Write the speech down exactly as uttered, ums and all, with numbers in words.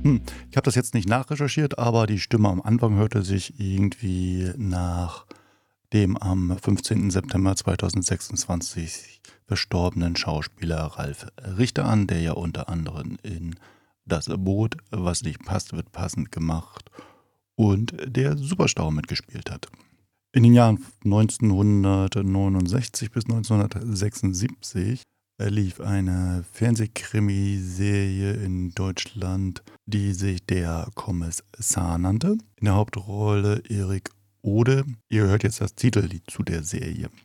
Hm, ich habe das jetzt nicht nachrecherchiert, aber die Stimme am Anfang hörte sich irgendwie nach dem am fünfzehnten September zweitausendsechsundzwanzig verstorbenen Schauspieler Ralf Richter an, der ja unter anderem in Das Boot, was nicht passt, wird passend gemacht und der Superstau mitgespielt hat. In den Jahren neunzehnhundertneunundsechzig bis neunzehnhundertsechsundsiebzig lief eine Fernsehkrimiserie in Deutschland, die sich Der Kommissar nannte. In der Hauptrolle Erik Ode. Ihr hört jetzt das Titellied zu der Serie.